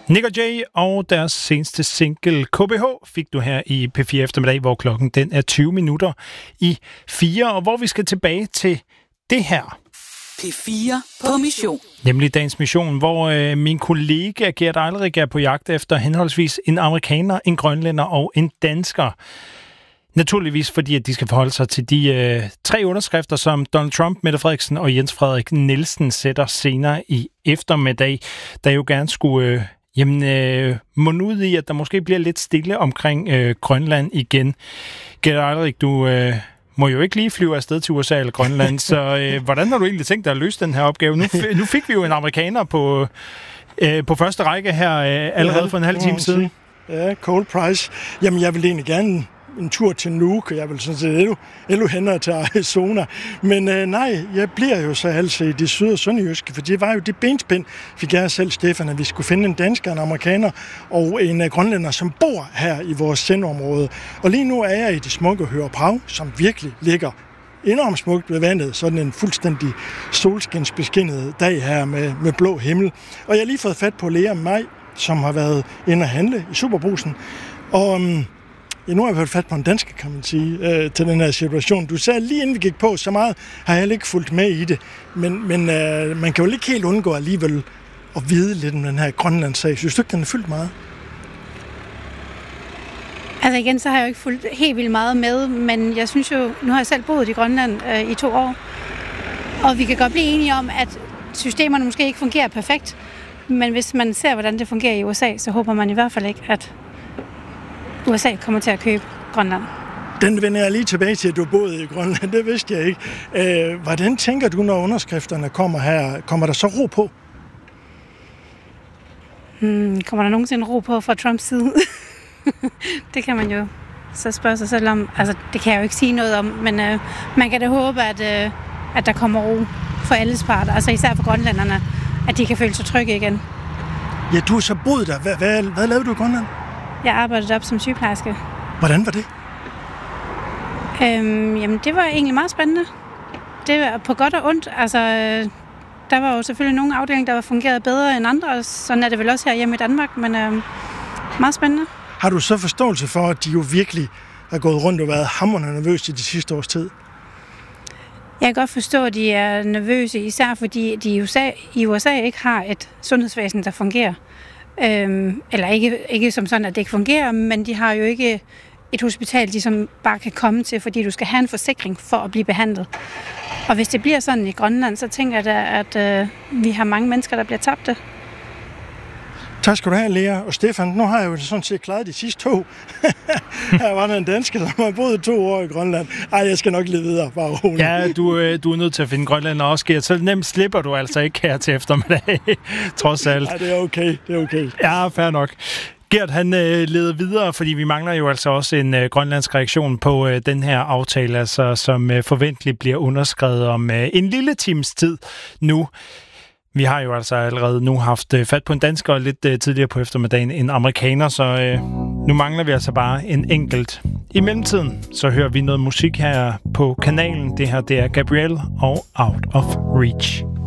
Nick og Jay og deres seneste single KBH fik du her i P4 eftermiddag, hvor klokken den er 20 minutter i 4, og hvor vi skal tilbage til det her. P4 på mission. Nemlig dagens mission, hvor min kollega Gert Eilrik er på jagt efter henholdsvis en amerikaner, en grønlænder og en dansker. Naturligvis fordi, at de skal forholde sig til de 3 underskrifter, som Donald Trump, Mette Frederiksen og Jens Frederik Nielsen sætter senere i eftermiddag, der jo gerne skulle munde ud i, at der måske bliver lidt stille omkring Grønland igen. Gert Eilrik, du må jo ikke lige flyve afsted til USA eller Grønland, så hvordan har du egentlig tænkt dig at løse den her opgave? Nu fik vi jo en amerikaner på første række her allerede for en halv time siden. Ja, Cole Price. Jamen, jeg vil egentlig gerne en tur til Nuuk, og jeg vil sådan set endnu hellere til Arizona. Men nej, jeg bliver jo så altså i det syd- og sønderjyske, for det var jo det benspænd, fik jeg selv, Stefan, at vi skulle finde en dansker, en amerikaner og en grønlænder, som bor her i vores sendområde. Og lige nu er jeg i det smukke Hørebrav, som virkelig ligger enormt smukt ved vandet, sådan en fuldstændig solskinsbeskinnet dag her med blå himmel. Og jeg har lige fået fat på Lea Maj, som har været inde at handle i Superbrugsen. Og nu har jeg fået fat på en dansker, kan man sige, til den her situation. Du sagde lige inden vi gik på, så meget har jeg ikke fulgt med i det. Men man kan jo ikke helt undgå alligevel at vide lidt om den her Grønlandssag. Synes du ikke, den er fyldt meget? Altså igen, så har jeg jo ikke fulgt helt vildt meget med, men jeg synes jo, nu har jeg selv boet i Grønland i 2 år, og vi kan godt blive enige om, at systemerne måske ikke fungerer perfekt, men hvis man ser, hvordan det fungerer i USA, så håber man i hvert fald ikke, at USA kommer til at købe Grønland. Den vender jeg lige tilbage til, at du boede i Grønland. Det vidste jeg ikke. Hvordan tænker du, når underskrifterne kommer her? Kommer der så ro på? Kommer der nogensinde ro på fra Trumps side? Det kan man jo så spørge sig selv om. Altså, det kan jeg jo ikke sige noget om, men man kan da håbe, at der kommer ro for alles parter, altså især for grønlænderne, at de kan føle sig trygge igen. Ja, du har så boet der. Hvad lavede du i Grønland? Jeg arbejdede op som sygeplejerske. Hvordan var det? Jamen, det var egentlig meget spændende. Det var på godt og ondt. Altså, der var jo selvfølgelig nogle afdelinger, der fungerede bedre end andre, og sådan er det vel også her hjemme i Danmark, men meget spændende. Har du så forståelse for, at de jo virkelig har gået rundt og været hamrende nervøse i de sidste års tid? Jeg kan godt forstå, at de er nervøse, især fordi de i USA ikke har et sundhedsvæsen, der fungerer. Eller ikke som sådan, at det ikke fungerer, men de har jo ikke et hospital, de som bare kan komme til, fordi du skal have en forsikring for at blive behandlet. Og hvis det bliver sådan i Grønland, så tænker jeg da, at vi har mange mennesker, der bliver tabte. Tak skal du have, Lea og Stefan. Nu har jeg jo sådan set klaret de sidste 2. Her var der en dansker, som har boet 2 år i Grønland. Ej, jeg skal nok lidt videre, bare roligt. Ja, du er nødt til at finde Grønland også, Gert. Så nemt slipper du altså ikke her til eftermiddag, trods alt. Ja, det er okay. Ja, fair nok. Gert, han leder videre, fordi vi mangler jo altså også en grønlandsk reaktion på den her aftale, altså, som forventeligt bliver underskrevet om en lille times tid nu. Vi har jo altså allerede nu haft fat på en dansker og lidt tidligere på eftermiddagen en amerikaner, så nu mangler vi altså bare en enkelt. I mellemtiden så hører vi noget musik her på kanalen. Det her, det er Gabrielle og Out of Reach.